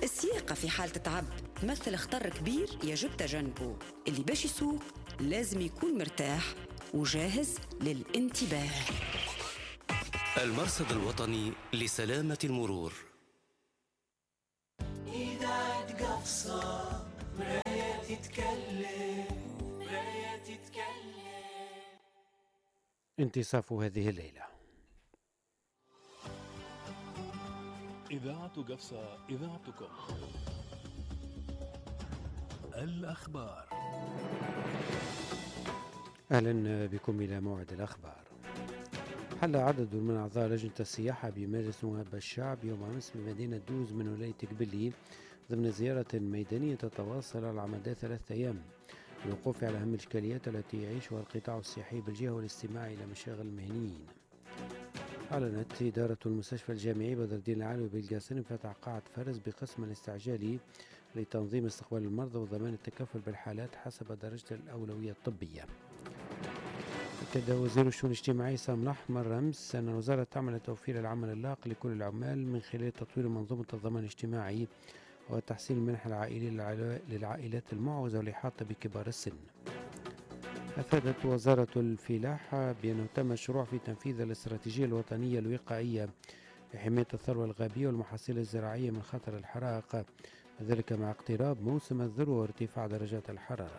السياقة في حال تتعب تمثل خطر كبير يجب تجنبه. اللي باش يسوق لازم يكون مرتاح وجاهز للانتباه. المرصد الوطني لسلامة المرور. إذاعة قفصة مراية تتكلم، مراية تتكلم. انتصاف هذه الليلة. إذاعة قفصة، إذاعتكم. الأخبار. أهلا بكم إلى موعد الأخبار. حل عدد من أعضاء لجنة السياحة بمجلس نواب الشعب يوم أمس بمدينة دوز من ولاية قبلي ضمن زيارة ميدانية تتواصل على مدى 3 أيام للوقوف على أهم الإشكاليات التي يعيشها القطاع السياحي بالجهة والاستماع إلى مشاغل المهنيين. أعلنت إدارة المستشفى الجامعي بدر الدين العلوي بالقاسم فتح قاعة فرز بقسم الاستعجالي لتنظيم استقبال المرضى وضمان التكفل بالحالات حسب درجة الأولوية الطبية. أكد وزير الشؤون الاجتماعية سام الأحمر أمس أن الوزارة تعمل توفير العمل اللائق لكل العمال من خلال تطوير منظومة الضمان الاجتماعي وتحسين المنح العائلية للعائلات المعوزة والإحاطة بكبار السن. أفادت وزارة الفلاحة بأنه تم الشروع في تنفيذ الاستراتيجية الوطنية الوقائية لحماية الثروة الغابية والمحاصيل الزراعية من خطر الحرائق، ذلك مع اقتراب موسم الذروة وارتفاع درجات الحرارة.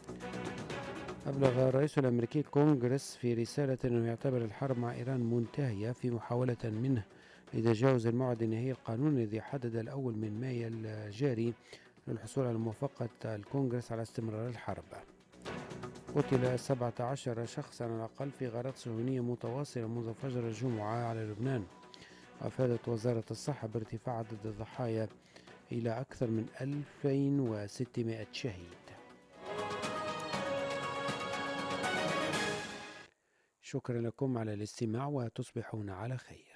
أبلغ الرئيس الأمريكي الكونغرس في رسالة أنه يعتبر الحرب مع إيران منتهية في محاولة منه لتجاوز الموعد النهائي القانوني الذي حدد الأول من مايو الجاري للحصول على موافقة الكونغرس على استمرار الحرب. قتل 17 شخصا على الأقل في غارات صهيونية متواصلة منذ فجر الجمعة على لبنان. وأفادت وزارة الصحة بارتفاع عدد الضحايا إلى أكثر من 2600 شهيد. شكرا لكم على الاستماع وتصبحون على خير.